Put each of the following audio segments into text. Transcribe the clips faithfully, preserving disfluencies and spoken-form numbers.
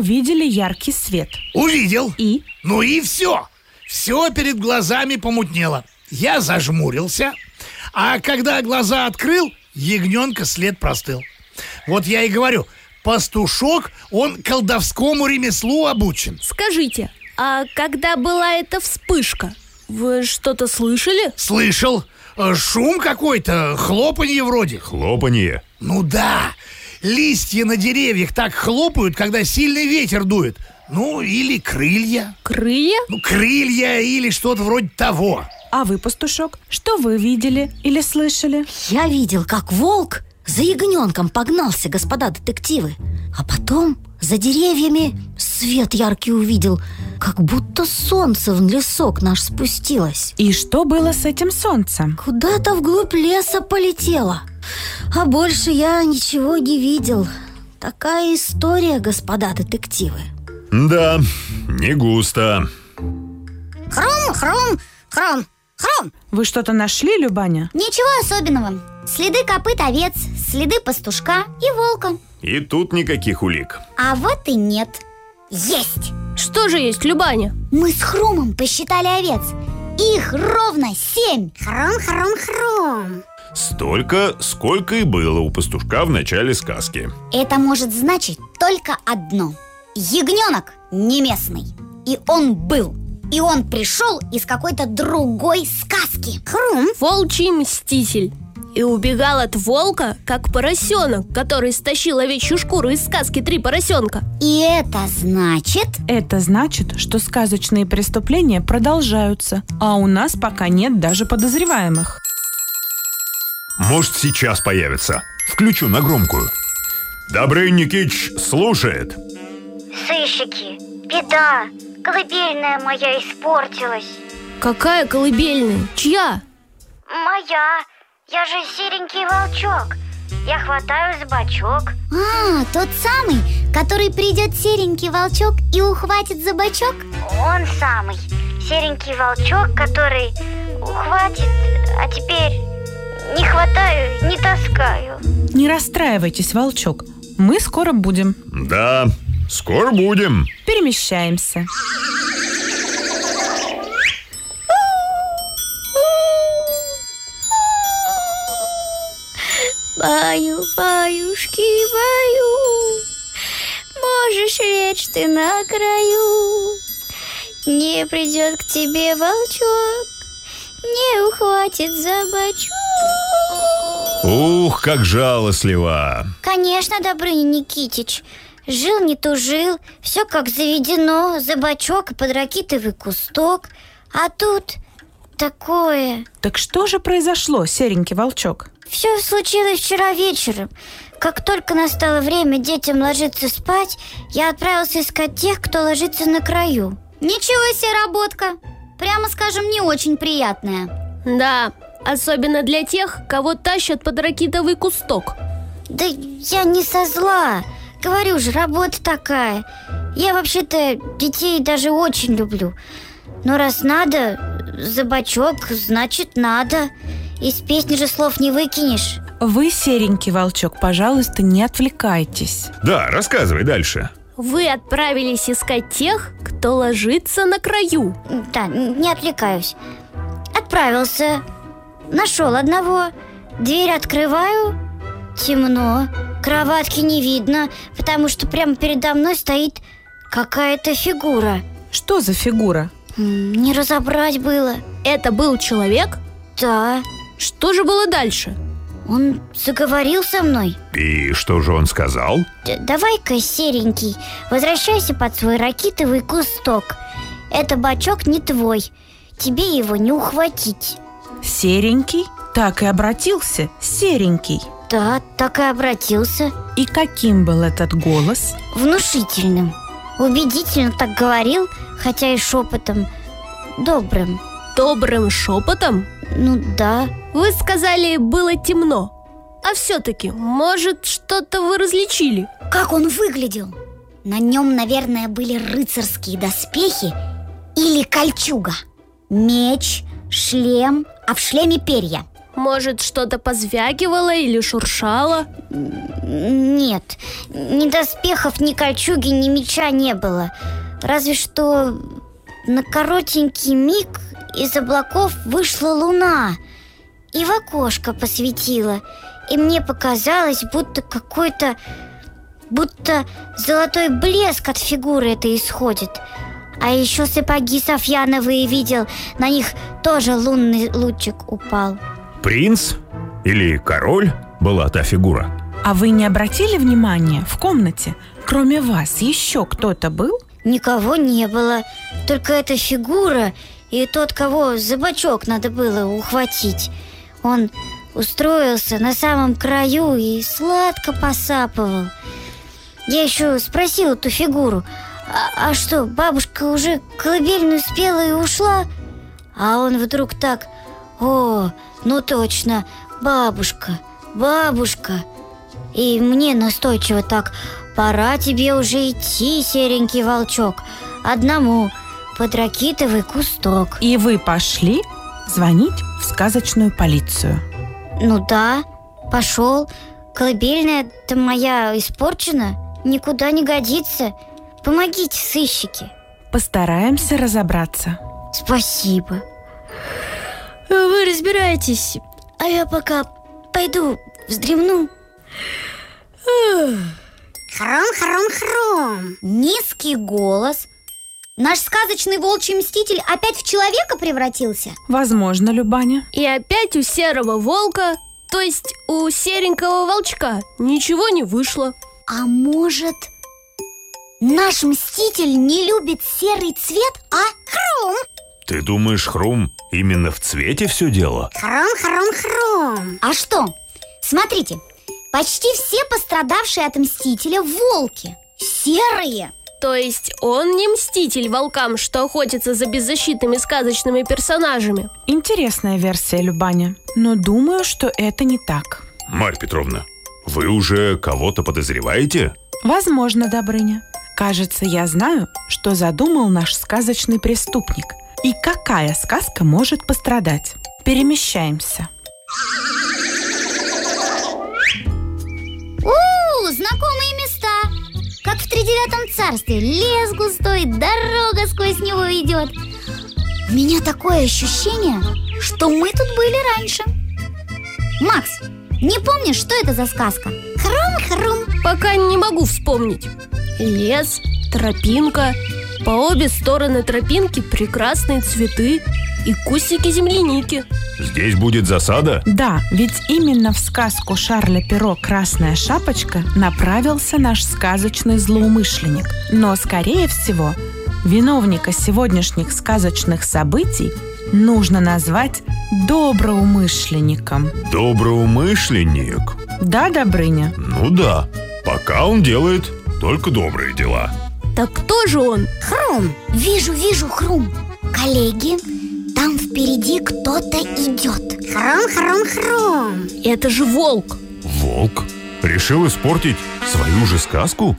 увидели яркий свет. Увидел. И? Ну и все. Все перед глазами помутнело. Я зажмурился, а когда глаза открыл, ягненка след простыл. Вот я и говорю, пастушок, он колдовскому ремеслу обучен. Скажите, а когда была эта вспышка, вы что-то слышали? Слышал. Шум какой-то, хлопанье вроде. Хлопанье? Ну да. Листья на деревьях так хлопают, когда сильный ветер дует. Ну, или крылья. Крылья? Ну, крылья или что-то вроде того. А вы, пастушок, что вы видели или слышали? Я видел, как волк за ягненком погнался, господа детективы. А потом за деревьями свет яркий увидел, как будто солнце в лесок наш спустилось. И что было с этим солнцем? Куда-то вглубь леса полетело. А больше я ничего не видел. Такая история, господа детективы. Да, не густо. Хрум, хрум, хрум, хрум. Вы что-то нашли, Любаня? Ничего особенного. Следы копыт овец, следы пастушка и волка. И тут никаких улик. А вот и нет. Есть! Что же есть, Любаня? Мы с Хрумом посчитали овец. Их ровно семь. Хрум, хрум, хрум. Столько, сколько и было у пастушка в начале сказки. Это может значить только одно. Ягненок не местный. И он был. И он пришел из какой-то другой сказки. Хрум. Волчий мститель. И убегал от волка, как поросенок, который стащил овечью шкуру из сказки «Три поросенка». И это значит... Это значит, что сказочные преступления продолжаются, а у нас пока нет даже подозреваемых. Может, сейчас появится. Включу на громкую. Добрый Никитич слушает. Сыщики, беда. Колыбельная моя испортилась. Какая колыбельная? Чья? Моя. Я же серенький волчок. Я хватаю за бочок. А, тот самый, который придет серенький волчок и ухватит за бочок? Он самый. Серенький волчок, который ухватит, а теперь не хватаю, не таскаю. Не расстраивайтесь, волчок. Мы скоро будем. Да, скоро будем. Перемещаемся. Баю, баюшки, баю, можешь лечь ты на краю. Не придет к тебе волчок, не ухватит за бочок. Ух, как жалостливо. Конечно, Добрыня Никитич. Жил не тужил, все как заведено, за бочок и под ракитовый кусток. А тут такое. Так что же произошло, серенький волчок? Все случилось вчера вечером. Как только настало время детям ложиться спать, я отправился искать тех, кто ложится на краю. Ничего себе работка! Прямо скажем, не очень приятная. Да, особенно для тех, кого тащат под ракитовый кусток. Да я не со зла. Говорю же, работа такая. Я вообще-то детей даже очень люблю. Но раз надо за бочок, значит надо. Из песни же слов не выкинешь. Вы, серенький волчок, пожалуйста, не отвлекайтесь. Да, рассказывай дальше. Вы отправились искать тех, кто ложится на краю. Да, не отвлекаюсь. Отправился. Нашел одного. Дверь открываю. Темно. Кроватки не видно, потому что прямо передо мной стоит какая-то фигура. Что за фигура? М, Не разобрать было. Это был человек? Да. Что же было дальше? Он заговорил со мной. И что же он сказал? Д- Давай-ка, серенький, возвращайся под свой ракитовый кусток. Это бочок не твой. Тебе его не ухватить. Серенький? Так и обратился, серенький. Да, так и обратился. И каким был этот голос? Внушительным. Убедительно так говорил, хотя и шепотом. Добрым. Добрым шепотом? Ну да. Вы сказали, было темно. А все-таки, может, что-то вы различили? Как он выглядел? На нем, наверное, были рыцарские доспехи или кольчуга. Меч, шлем, а в шлеме перья. Может, что-то позвякивало или шуршало? Нет, ни доспехов, ни кольчуги, ни меча не было. Разве что на коротенький миг из облаков вышла луна и в окошко посветила. И мне показалось, будто какой-то... будто золотой блеск от фигуры этой исходит. А еще сапоги Софьяновые видел, на них тоже лунный лучик упал. Принц или король была та фигура? А вы не обратили внимания, в комнате, кроме вас, еще кто-то был? Никого не было, только эта фигура и тот, кого за бочок надо было ухватить. Он устроился на самом краю и сладко посапывал. Я еще спросила ту фигуру: а, а что, бабушка уже колыбельную спела и ушла? А он вдруг так: о, ну точно, бабушка, бабушка. И мне настойчиво так: пора тебе уже идти, серенький волчок, одному под ракитовый кусток. И вы пошли звонить в сказочную полицию? Ну да, пошел. Колыбельная-то моя испорчена, никуда не годится. Помогите, сыщики. Постараемся разобраться. Спасибо. Вы разбираетесь, а я пока пойду вздремну. Хром-хром-хром. Низкий голос. Наш сказочный волчий мститель опять в человека превратился? Возможно, Любаня. И опять у серого волка, то есть у серенького волчка, ничего не вышло. А может, наш мститель не любит серый цвет, а? Хром! Ты думаешь, Хрум, именно в цвете все дело? Хром-хром-хром. А что? Смотрите, почти все пострадавшие от мстителя волки серые. То есть он не мститель волкам, что охотится за беззащитными сказочными персонажами? Интересная версия, Любаня, но думаю, что это не так. Марья Петровна, вы уже кого-то подозреваете? Возможно, Добрыня. Кажется, я знаю, что задумал наш сказочный преступник. И какая сказка может пострадать. Перемещаемся. У, знакомые места. Как в тридевятом царстве. Лес густой, дорога сквозь него идет. У меня такое ощущение, что мы тут были раньше. Макс, не помнишь, что это за сказка? Хрум-хрум. Пока не могу вспомнить. Лес, тропинка. По обе стороны тропинки прекрасные цветы и кустики земляники. Здесь будет засада? Да, ведь именно в сказку Шарля Перро «Красная шапочка» направился наш сказочный злоумышленник. Но, скорее всего, виновника сегодняшних сказочных событий нужно назвать доброумышленником. Доброумышленник? Да, Добрыня? Ну да, пока он делает только добрые дела. Так кто же он? Хрум, вижу, вижу, Хрум. Коллеги, там впереди кто-то идет. Хрум-хрум-хрум. Это же волк. Волк? Решил испортить свою же сказку?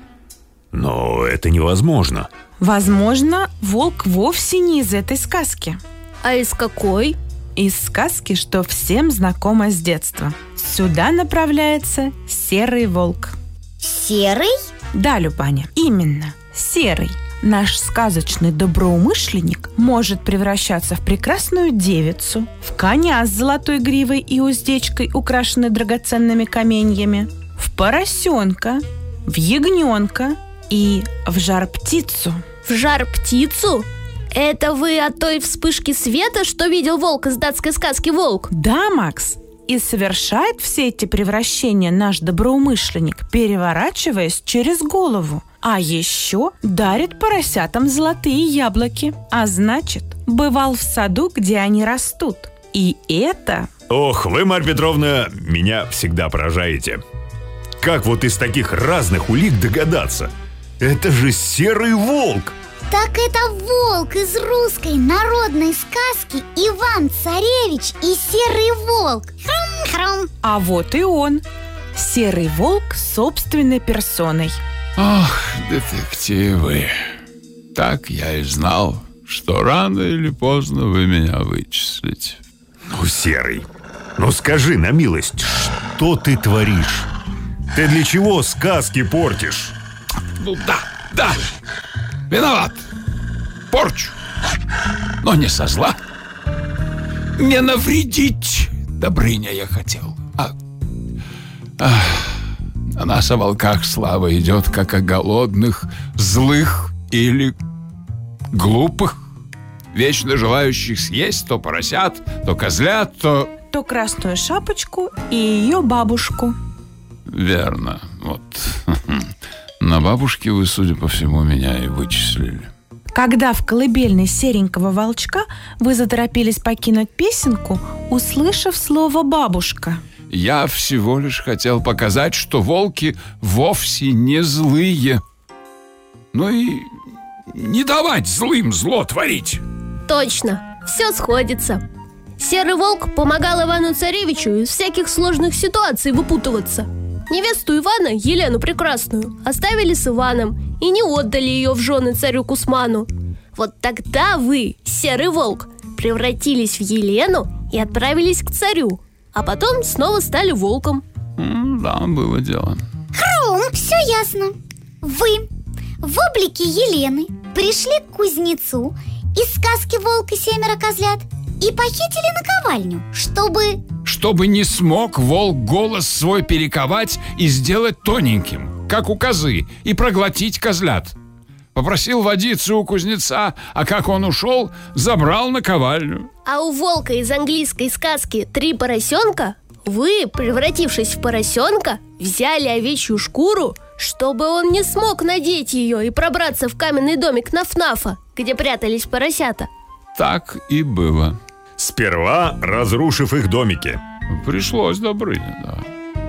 Но это невозможно. Возможно, волк вовсе не из этой сказки. А из какой? Из сказки, что всем знакома с детства. Сюда направляется серый волк. Серый? Да, Любаня, именно, серый. Наш сказочный доброумышленник может превращаться в прекрасную девицу, в коня с золотой гривой и уздечкой, украшенной драгоценными каменьями, в поросенка, в ягненка и в жар-птицу. В жар-птицу? Это вы от той вспышки света, что видел волк из датской сказки «Волк»? Да, Макс. И совершает все эти превращения наш доброумышленник, переворачиваясь через голову. А еще дарит поросятам золотые яблоки. А значит, бывал в саду, где они растут. И это... Ох, вы, Марья Петровна, меня всегда поражаете. Как вот из таких разных улик догадаться? Это же серый волк! Так это волк из русской народной сказки «Иван-царевич и серый волк». Хрум-хрум. А вот и он, серый волк собственной персоной. Ах, детективы, так я и знал, что рано или поздно вы меня вычислите. Ну, серый, Ну скажи на милость, что ты творишь? Ты для чего сказки портишь? Ну да, да, виноват. Порчу, но не со зла. Не навредить, Добрыня, я хотел. А, а, о нас о волках слава идет, как о голодных, злых или глупых, вечно желающих съесть то поросят, то козлят, то... То Красную Шапочку и ее бабушку. Верно. Вот. На бабушке вы, судя по всему, меня и вычислили. Когда в колыбельной серенького волчка вы заторопились покинуть песенку, услышав слово «бабушка». Я всего лишь хотел показать, что волки вовсе не злые. Ну и не давать злым зло творить. Точно, все сходится. Серый волк помогал Ивану-царевичу из всяких сложных ситуаций выпутываться. Невесту Ивана, Елену Прекрасную, оставили с Иваном и не отдали ее в жены царю Кусману. Вот тогда вы, Серый волк, превратились в Елену и отправились к царю, а потом снова стали волком. М, Да, было дело. Хрум, все ясно. Вы в облике Елены пришли к кузнецу из сказки «Волк и семеро козлят» и похитили наковальню, чтобы... Чтобы не смог волк голос свой перековать и сделать тоненьким, как у козы, и проглотить козлят. Попросил водиться у кузнеца, а как он ушел, забрал наковальню. А у волка из английской сказки «Три поросенка» вы, превратившись в поросенка, взяли овечью шкуру, чтобы он не смог надеть ее и пробраться в каменный домик Наф-Нафа, где прятались поросята. Так и было. Сперва разрушив их домики. Пришлось, Добрыня, да.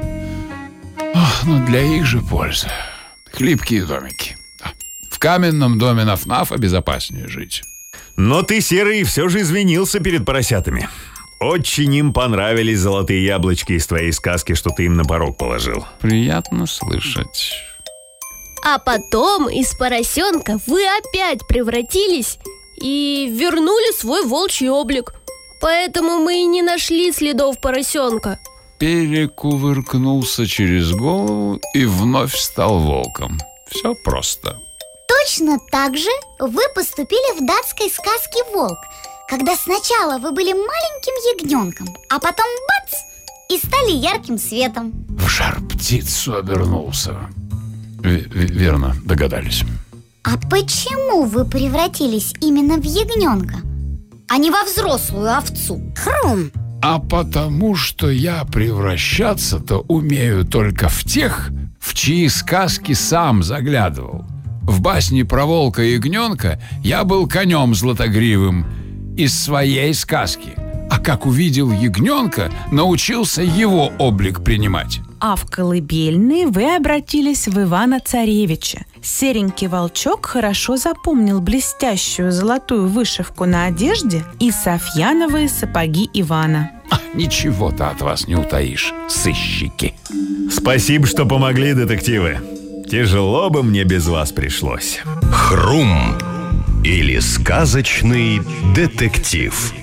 Ах, ну для их же пользы. Хлипкие домики. Да. В каменном доме Наф-Нафа безопаснее жить. Но ты, Серый, все же извинился перед поросятами. Очень им понравились золотые яблочки из твоей сказки, что ты им на порог положил. Приятно слышать. А потом из поросенка вы опять превратились и вернули свой волчий облик. Поэтому мы и не нашли следов поросенка. Перекувыркнулся через голову и вновь стал волком. Все просто. Точно так же вы поступили в датской сказке «Волк», когда сначала вы были маленьким ягненком, а потом бац, и стали ярким светом. В жар-птицу обернулся. В- в- верно, догадались. А почему вы превратились именно в ягненка, а не во взрослую овцу? Хрум! А потому что я превращаться-то умею только в тех, в чьи сказки сам заглядывал. В басне про волка и ягненка я был конем златогривым из своей сказки, а как увидел ягненка, научился его облик принимать. А в колыбельной вы обратились в Ивана-царевича. Серенький волчок хорошо запомнил блестящую золотую вышивку на одежде и софьяновые сапоги Ивана. А, ничего-то от вас не утаишь, сыщики. Спасибо, что помогли, детективы. Тяжело бы мне без вас пришлось. Хрум или сказочный детектив.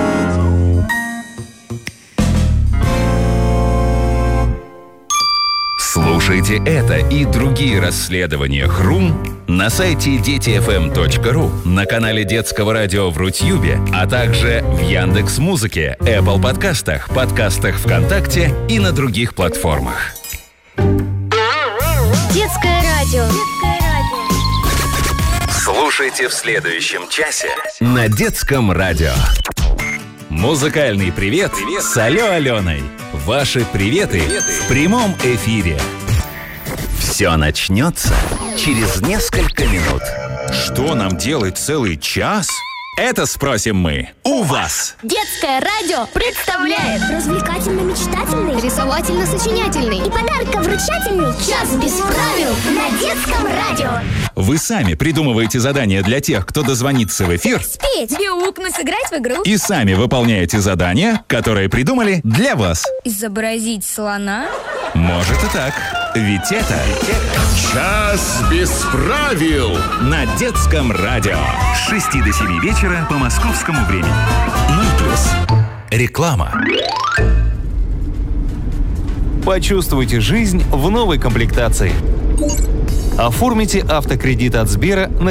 Слушайте это и другие расследования «Хрум» на сайте дети эф эм точка ру, на канале Детского радио в Рутьюбе, а также в Яндекс.Музыке, Apple подкастах, подкастах ВКонтакте и на других платформах. Детское радио. Слушайте в следующем часе на Детском радио. Музыкальный привет, с Алло Аленой. Ваши приветы в прямом эфире. Все начнется через несколько минут. Что нам делать целый час? Это спросим мы у вас. Детское радио представляет Развлекательно-мечтательный, рисовательно-сочинятельный и подарковручательный час без правил на Детском радио. Вы сами придумываете задания для тех, кто дозвонится в эфир, Спеть, мяукнуть, сыграть в игру, и сами выполняете задания, которые придумали для вас. изобразить слона. Может и так. Ведь это Час без правил. на Детском радио. С шести до семи вечера по московскому времени. Ну и плюс реклама. Почувствуйте жизнь в новой комплектации. Оформите автокредит от Сбера на